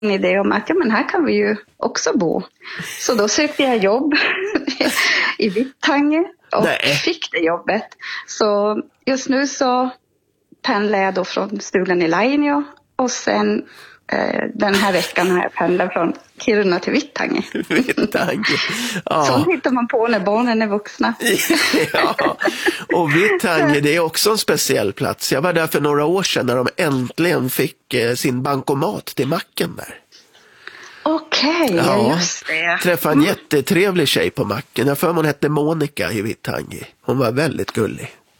en idé om att men här kan vi ju också bo. Så då sökte jag jobb i Vittangi och fick det jobbet. Så just nu så pendlar jag då från Stulen i Lainio och sen den här veckan har jag pendlat från Kiruna till Vittangi. Ja. Så hittar man på när barnen är vuxna. Ja. Och Vittangi, det är också en speciell plats. Jag var där för några år sedan när de äntligen fick sin bankomat till macken där. Okej, just det. Träffade en jättetrevlig tjej på macken. Jag för mig hon hette Monica i Vittangi. Hon var väldigt gullig.